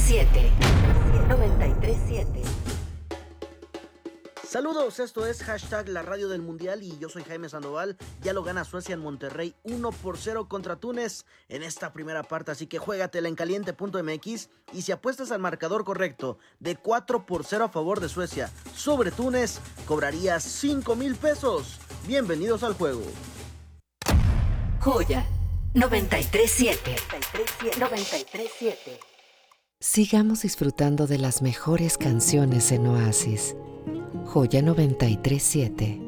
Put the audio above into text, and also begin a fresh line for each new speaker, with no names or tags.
937. 937.
Saludos, esto es hashtag la radio del mundial y yo soy Jaime Sandoval. Ya lo gana Suecia en Monterrey 1-0 contra Túnez en esta primera parte, así que juégatela en caliente.mx y si apuestas al marcador correcto de 4-0 a favor de Suecia sobre Túnez, cobrarías 5,000 pesos. Bienvenidos al juego.
Joya 937. 937.
Sigamos disfrutando de las mejores canciones en Oasis. Joya 937.